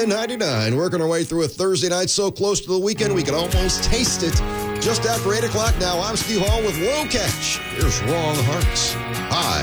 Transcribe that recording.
$29.99. Working our way through a Thursday night so close to the weekend we can almost taste it. Just after 8 o'clock now, I'm Steve Hall with Low Catch. Here's Wrong Hearts. Hi.